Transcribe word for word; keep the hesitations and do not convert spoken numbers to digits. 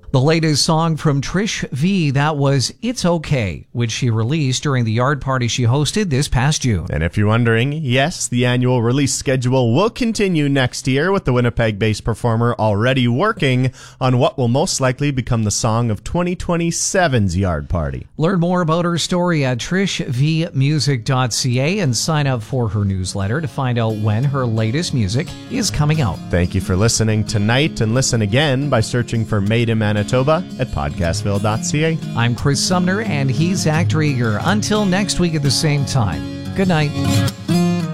The latest song from Trish V, that was It's Okay, which she released during the yard party she hosted this past June. And if you're wondering, yes, the annual release schedule will continue next year, with the Winnipeg-based performer already working on what will most likely become the song of twenty twenty-seven's yard party. Learn more about her story at trish v music dot c a and sign up for her newsletter to find out when her latest music is coming out. Thank you for listening tonight, and listen again by searching for Made in Manitoba at podcastville dot c a. I'm Chris Sumner, and he's Zach Drieger. Until next week at the same time, good night.